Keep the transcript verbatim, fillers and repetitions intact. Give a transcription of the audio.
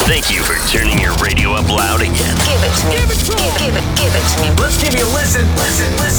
Thank you for turning your radio up loud again. Give it to me. Give it to me. Give it, give it to me. Let's give you a listen. Listen, listen.